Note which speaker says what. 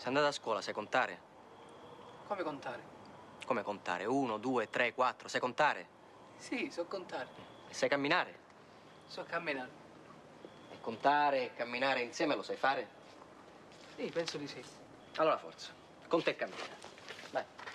Speaker 1: Sei andata a scuola, sai contare?
Speaker 2: Come contare?
Speaker 1: Come contare? 1, 2, 3, 4, sai contare?
Speaker 2: Sì, so contare.
Speaker 1: E sai camminare?
Speaker 2: So camminare.
Speaker 1: E contare e camminare insieme lo sai fare?
Speaker 2: Sì, penso di sì.
Speaker 1: Allora forza, conta e cammina. Vai.